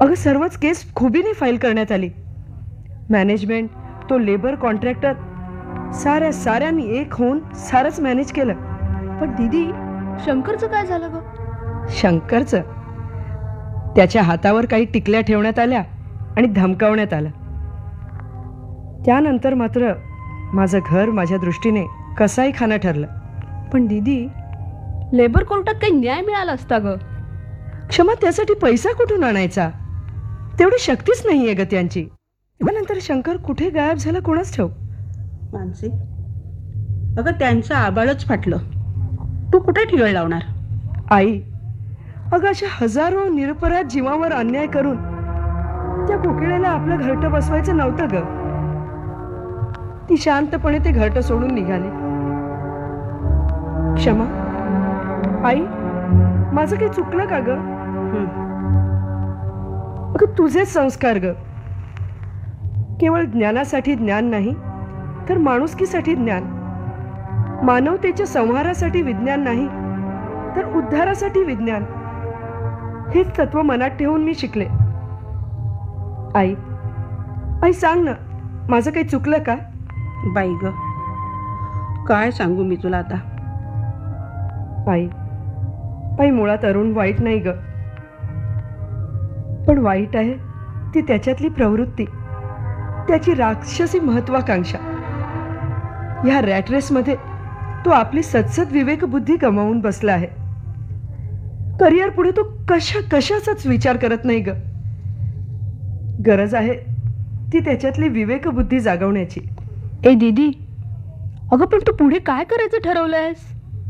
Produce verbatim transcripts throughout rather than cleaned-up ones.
अगं सर्वच केस खुबीने फाईल करण्यात आली. मॅनेजमेंट, तो लेबर कॉन्ट्रॅक्टर, साऱ्या साऱ्यांनी एक होऊन सारंच मॅनेज केलं. पण दीदी, शंकरचं काय झालं ग? शंकरचं, त्याच्या हातावर काही टिकल्या ठेवण्यात आल्या आणि धमकावण्यात आलं. त्यानंतर मात्र माझं घर माझ्या दृष्टीने कसाही खाना ठरलं. पण दीदी, लेबर कोर्टात काही न्याय मिळाला असता ग. क्षमा, त्यासाठी पैसा कुठून आणायचा? तेवढी शक्तीच नाहीये ग त्यांची. त्यानंतर शंकर कुठे गायब झाला कोणाच ठाऊक. मानसी, अगं त्यांचं आबाळच फाटलं. तू कुठे ठिगळ लावणार? आई, अगं अशा हजारो निरपराध जीवावर अन्याय करून त्या कोकिळेला आपलं घरटं बसवायचं नव्हतं ग. ती शांतपणे ते घरटं सोडून निघाली. क्षमा, आई, माझं काही चुकलं का ग? अगं तुझेच संस्कार ग. केवळ ज्ञानासाठी ज्ञान नाही, तर माणुसकीसाठी ज्ञान, मानवतेच्या संहारासाठी विज्ञान नाही, तर उद्धारासाठी विज्ञान, हेच तत्व मनात ठेवून मी शिकले. आई, आई सांग ना, माझं काही चुकलं का? बाई ग, काय सांगू मी तुला आता. आई, आई मुळात अरुण वाईट नाही ग, पण वाईट आहे ती त्याच्यातली प्रवृत्ती, त्याची राक्षसी महत्वाकांक्षा. ह्या रॅट रेसमध्ये तो आपली सदसद विवेक बुद्धी गमावून बसला आहे. करिअर पुढे तो कशा कशाचाच विचार करत नाही ग. गरज आहे ती त्याच्यातली विवेक बुद्धी जागवण्याची. ए दीदी, अगं पण तू पुढे काय करायचं ठरवलंयस?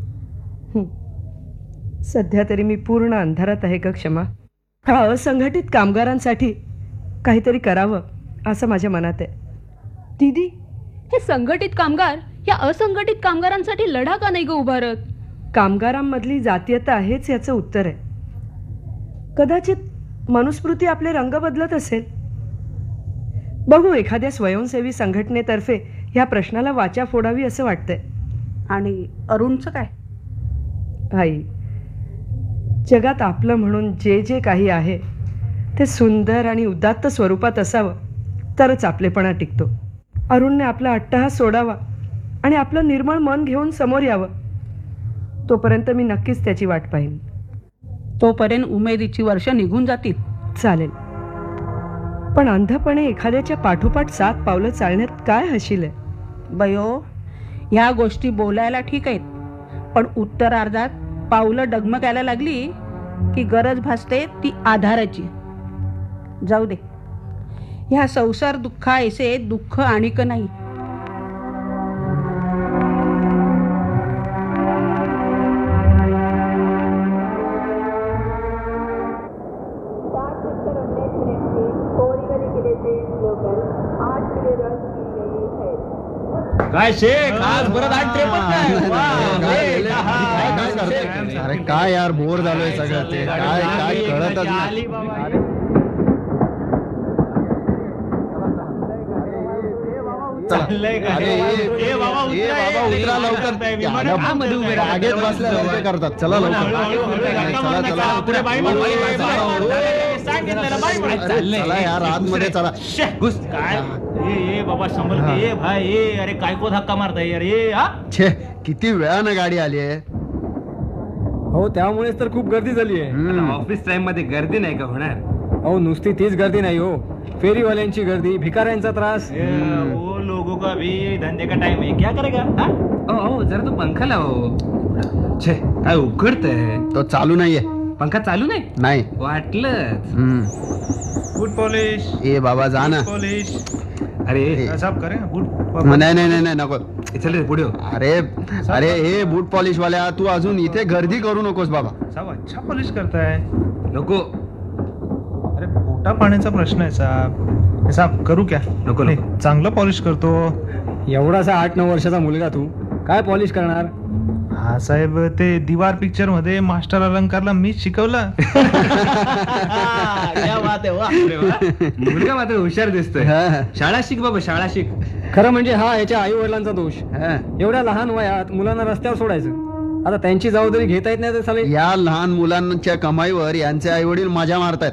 सध्या तरी मी पूर्ण अंधारात आहे ग क्षमा. हा असंघटित कामगारांसाठी काहीतरी करावं असं माझ्या मनात आहे. दीदी, हे संघटित कामगार या असंघटित कामगारांसाठी लढा का नाही ग उभारत? कामगारांमधली जातीयता आहेच याचं उत्तर आहे. कदाचित मनुस्मृती आपले रंग बदलत असेल. बघू, एखाद्या स्वयंसेवी संघटनेतर्फे ह्या प्रश्नाला वाचा फोडावी असं वाटतंय. आणि अरुणचं काय? आई, जगात आपलं म्हणून जे जे काही आहे ते सुंदर आणि उदात्त स्वरूपात असावं तरच आपलेपणा टिकतो. अरुणने आपला अट्टहास सोडावा आणि आपलं निर्मळ मन घेऊन समोर यावं. तोपर्यंत मी नक्कीच त्याची वाट पाहीन. तोपर्यंत उमेदीची वर्ष निघून जातील. चालेल, पण अंधपणे एखाद्याच्या पाठोपाठ सात पावलं चालण्यात काय हशील आहे? बयो, ह्या गोष्टी बोलायला ठीक आहेत, पण उत्तरार्धात पावलं डगमगायला लागली की गरज भासते ती आधाराची. जाऊ दे, ह्या संसार दुःखा ऐसे दुःख आणिक नाही. काय शेख, आज परत आठ त्रेपन्न काय? अरे काय यार, बोर झालोय सगळं. ते काय काय कळतच नाही. उतरा लवकर, बागेत बसल्या करतात. चला लवकर, चला यार, आतमध्ये चला. काय ए बाबा, संभल के ये भाई. ये अरे काय को धक्का मारताय यार? ये हा छे, किती वेळानं गाडी आली आहे. हो, त्यामुळेच तर खूप गर्दी झाली आहे. ऑफिस टाइम मध्ये गर्दी नाही का होणार? अहो, नुसती तीच गर्दी नाही हो, फेरीवाल्यांची गर्दी, भिकाऱ्यांचा त्रास. वो लोगों का भी धंधे का टाइम है, क्या करेगा? ओ जरा तो पंखा लावो. छे, काय उकडतंय? तो चालू नाहीये. पंखा चालू नाही? नाही वाटलं. बूट पॉलिश. ए बाबा, जा ना. पॉलिश. अरे साफ करे बूट. नाही नाही नाही नको. चल रे पुढे. अरे अरे हे बूट पॉलिश वाल्या, तू अजून इथे गर्दी करू नकोस बाबा. साहब अच्छा पॉलिश करताय. नको. अरे पोटा पाण्याचा प्रश्न आहे साहब. साहब करू क्या? नको नाही, चांगलं पॉलिश करतो. एवढासा आठ नऊ वर्षाचा मुलगा तू, काय पॉलिश करणार? हा साहेब, ते दिवार पिक्चर मध्ये मास्टर अलंकारला मीच शिकवलं. मुलगा मात्र हुशार दिसतोय. शाळा शिक बाबा, शाळा शिक. खरं म्हणजे हा याच्या आई वडिलांचा दोष. एवढ्या लहान वयात मुलांना रस्त्यावर सोडायचं. आता त्यांची जबाबदारी घेता येत नाही तर साले. या लहान मुलांच्या कमाईवर यांचे आई वडील मजा मारतायत.